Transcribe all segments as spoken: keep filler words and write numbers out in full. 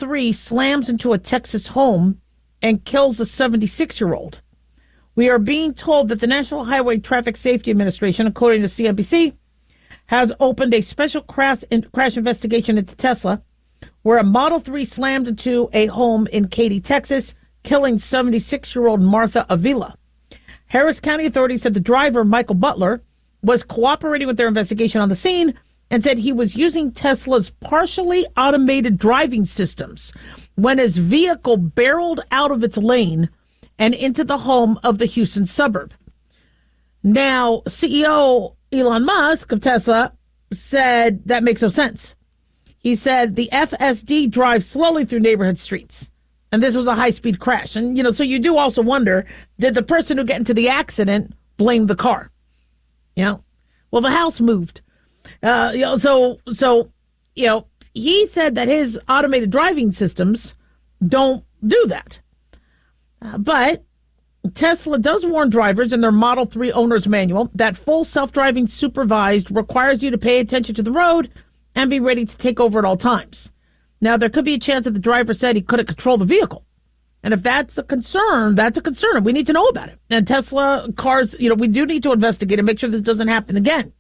three slams into a Texas home and kills a seventy-six-year-old. We are being told that the National Highway Traffic Safety Administration, according to C N B C, has opened a special crash, crash investigation into Tesla, where a Model three slammed into a home in Katy, Texas, killing seventy-six-year-old Martha Avila. Harris County authorities said the driver, Michael Butler, was cooperating with their investigation on the scene and said he was using Tesla's partially automated driving systems when his vehicle barreled out of its lane and into the home of the Houston suburb. Now, C E O Elon Musk of Tesla said that makes no sense. He said the F S D drives slowly through neighborhood streets, and this was a high-speed crash. And, you know, so you do also wonder, did the person who got into the accident blame the car? You know, well, the house moved. Uh, you know, so, so, you know, he said that his automated driving systems don't do that. Uh, but Tesla does warn drivers in their Model three owner's manual that full self-driving supervised requires you to pay attention to the road and be ready to take over at all times. Now, there could be a chance that the driver said he couldn't control the vehicle. And if that's a concern, that's a concern, and we need to know about it. And Tesla cars, you know, we do need to investigate and make sure this doesn't happen again.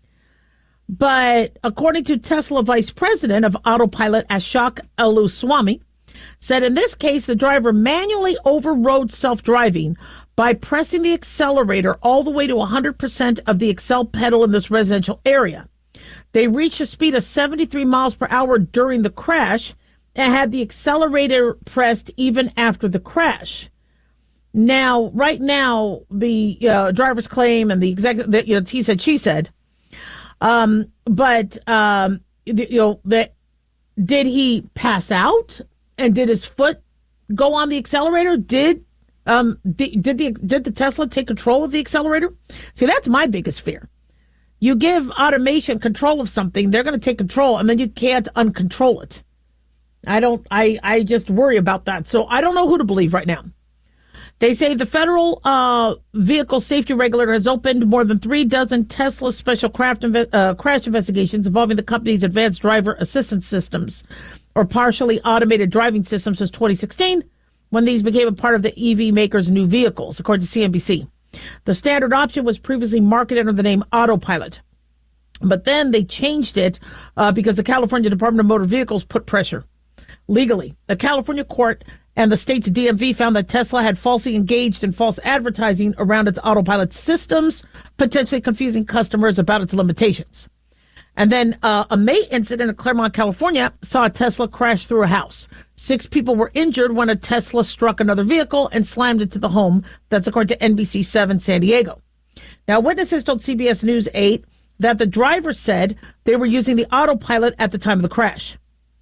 But according to Tesla Vice President of Autopilot, Ashok Eluswamy, said in this case, the driver manually overrode self-driving by pressing the accelerator all the way to one hundred percent of the accel pedal in this residential area. They reached a speed of seventy-three miles per hour during the crash and had the accelerator pressed even after the crash. Now, right now, the uh, driver's claim and the executive, you know, he said, she said, um, but, um, you know, that did he pass out? And did his foot go on the accelerator? Did um did, did the did the Tesla take control of the accelerator? See, that's my biggest fear. You give automation control of something, they're going to take control, and then you can't uncontrol it. I don't. I I just worry about that. So I don't know who to believe right now. They say the Federal uh, Vehicle Safety Regulator has opened more than three dozen Tesla special craft inve- uh, crash investigations involving the company's advanced driver assistance systems, or partially automated driving systems, since twenty sixteen, when these became a part of the E V maker's new vehicles, according to C N B C. The standard option was previously marketed under the name Autopilot, but then they changed it uh, because the California Department of Motor Vehicles put pressure. Legally, a California court and the state's D M V found that Tesla had falsely engaged in false advertising around its Autopilot systems, potentially confusing customers about its limitations. And then uh, a May incident in Claremont, California, saw a Tesla crash through a house. Six people were injured when a Tesla struck another vehicle and slammed into the home. That's according to N B C seven San Diego. Now, witnesses told C B S News eight that the driver said they were using the Autopilot at the time of the crash.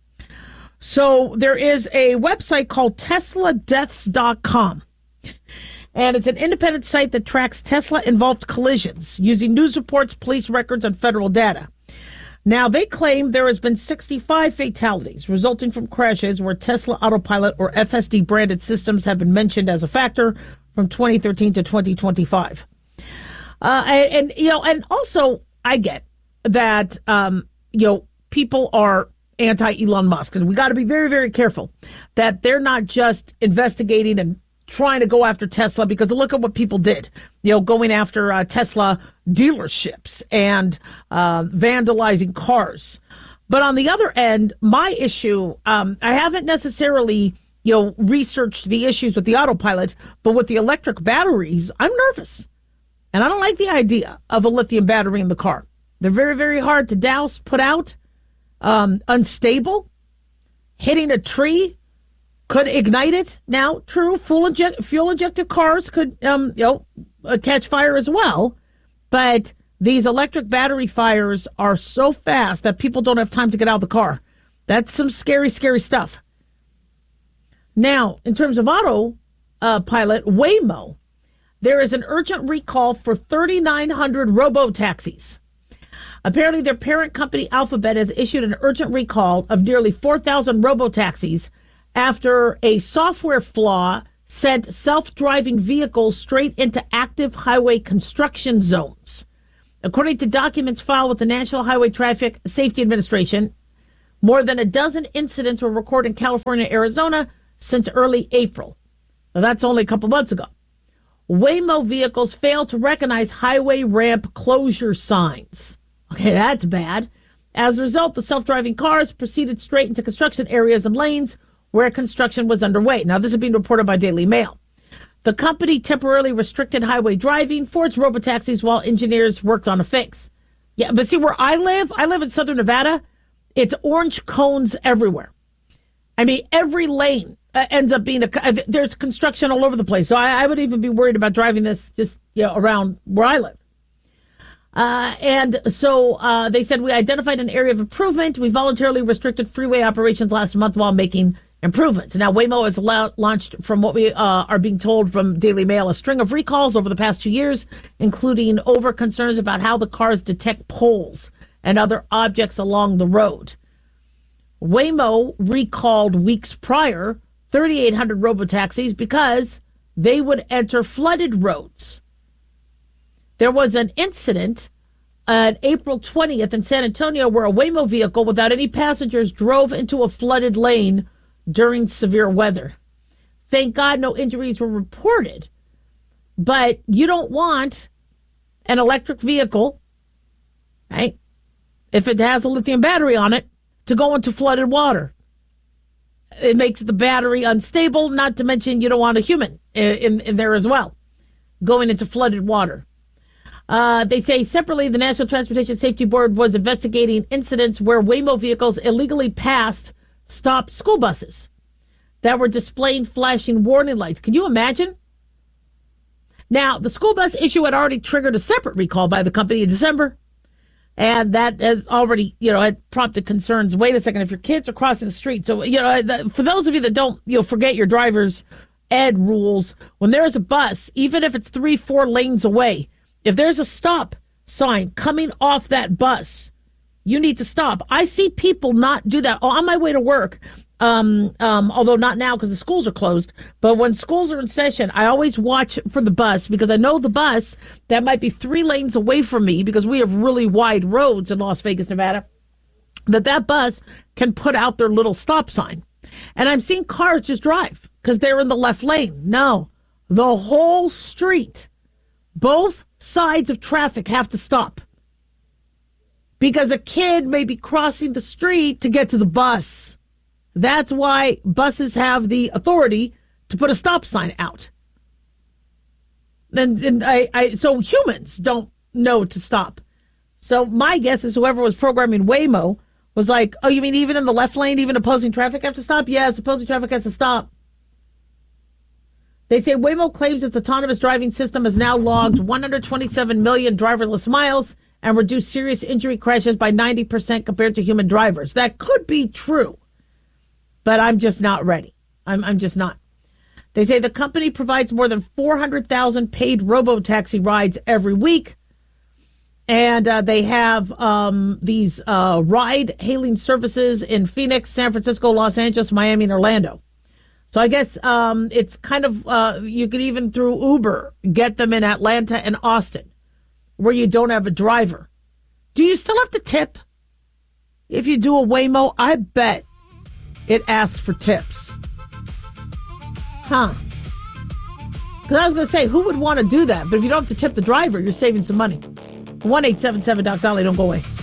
So there is a website called Tesla Deaths dot com. And it's an independent site that tracks Tesla-involved collisions using news reports, police records, and federal data. Now, they claim there has been sixty-five fatalities resulting from crashes where Tesla Autopilot or F S D branded systems have been mentioned as a factor from twenty thirteen to twenty twenty-five. Uh, and, and, you know, and also I get that, um, you know, people are anti-Elon Musk, and we got to be very, very careful that they're not just investigating and trying to go after Tesla, because look at what people did, you know, going after uh, Tesla dealerships and uh, vandalizing cars. But on the other end, my issue, um, I haven't necessarily, you know, researched the issues with the Autopilot, but with the electric batteries, I'm nervous. And I don't like the idea of a lithium battery in the car. They're very, very hard to douse, put out, um, unstable, hitting a tree could ignite it. Now, true, fuel inject, fuel injected cars could, um, you know, uh, catch fire as well. But these electric battery fires are so fast that people don't have time to get out of the car. That's some scary, scary stuff. Now, in terms of auto uh, pilot, Waymo, there is an urgent recall for thirty-nine hundred robo-taxis. Apparently, their parent company, Alphabet, has issued an urgent recall of nearly four thousand robo-taxis after a software flaw sent self-driving vehicles straight into active highway construction zones. According to documents filed with the National Highway Traffic Safety Administration, More than a dozen incidents were recorded in California and Arizona since early April. Now, that's only a couple months ago. Waymo vehicles fail to recognize highway ramp closure signs. Okay, that's bad. As a result, the self-driving cars proceeded straight into construction areas and lanes where construction was underway. Now, this is being reported by Daily Mail. The company temporarily restricted highway driving for its robotaxis while engineers worked on a fix. Yeah, but see, where I live, I live in southern Nevada, it's orange cones everywhere. I mean, every lane uh, ends up being, a, uh, there's construction all over the place. So I, I would even be worried about driving this just you know, around where I live. Uh, and so uh, they said, we identified an area of improvement. We voluntarily restricted freeway operations last month while making improvements. Now, Waymo has la- launched, from what we uh, are being told from Daily Mail, a string of recalls over the past two years, including over concerns about how the cars detect poles and other objects along the road. Waymo recalled weeks prior thirty-eight hundred robotaxis because they would enter flooded roads. There was an incident on April twentieth in San Antonio where a Waymo vehicle without any passengers drove into a flooded lane during severe weather. Thank God no injuries were reported. But you don't want an electric vehicle, right, if it has a lithium battery on it, to go into flooded water. It makes the battery unstable, not to mention you don't want a human in, in, in there as well, going into flooded water. Uh, they say separately, the National Transportation Safety Board was investigating incidents where Waymo vehicles illegally passed stopped school buses that were displaying flashing warning lights. Can you imagine? Now, the school bus issue had already triggered a separate recall by the company in December. And that has already, you know, had prompted concerns. Wait a second, if your kids are crossing the street. So, you know, the, for those of you that don't, you know, forget your driver's ed rules, when there's a bus, even if it's three, four lanes away, if there's a stop sign coming off that bus, you need to stop. I see people not do that. Oh, on my way to work, um, um, although not now because the schools are closed, but when schools are in session, I always watch for the bus because I know the bus that might be three lanes away from me because we have really wide roads in Las Vegas, Nevada, that that bus can put out their little stop sign. And I'm seeing cars just drive because they're in the left lane. No, the whole street, both sides of traffic have to stop because a kid may be crossing the street to get to the bus. That's why buses have the authority to put a stop sign out. And, and I, I, so humans don't know to stop. So my guess is whoever was programming Waymo was like, oh, you mean even in the left lane, even opposing traffic have to stop? Yes, opposing traffic has to stop. They say Waymo claims its autonomous driving system has now logged one hundred twenty-seven million driverless miles and reduced serious injury crashes by ninety percent compared to human drivers. That could be true, but I'm just not ready. I'm, I'm just not. They say the company provides more than four hundred thousand paid robo-taxi rides every week. And uh, they have um, these uh, ride-hailing services in Phoenix, San Francisco, Los Angeles, Miami, and Orlando. So I guess um, it's kind of, uh, you could even through Uber get them in Atlanta and Austin where you don't have a driver. Do you still have to tip if you do a Waymo? I bet it asks for tips. Huh. Because I was going to say, who would want to do that? But if you don't have to tip the driver, you're saving some money. one eight seven seven Doc Dolly. Don't go away.